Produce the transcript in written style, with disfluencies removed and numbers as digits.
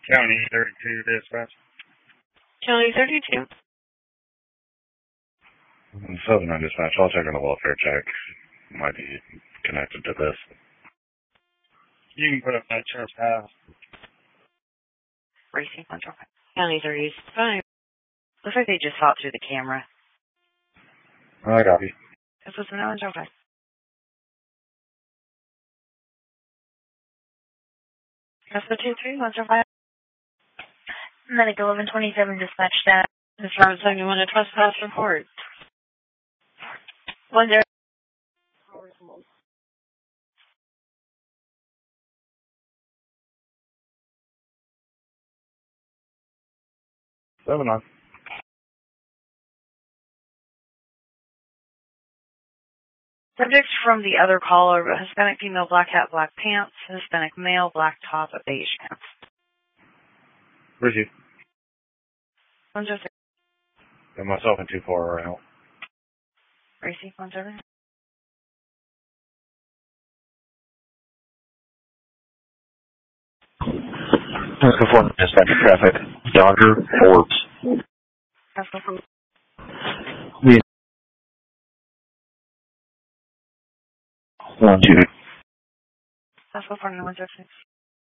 County 32 dispatch. County 32. Southern dispatch. I'll check on the welfare check. Might be connected to this. You can put up that sheriff's pass. Racing on Drive. County 35. Looks like they just saw it through the camera. I copy. This was an orange drive. That's the 2-3, on Drive. Medic 1127 dispatch that. This road segment on a trespass report. 10. 7 on. Subject from the other caller, Hispanic female, black hat, black pants. Hispanic male, black top, beige pants. Where's you? 106. And myself and 2-4 are out. Racy, 17. Conform dispatch traffic. Dodger, Forbes. That's the from. We 1-2. That's the from 106.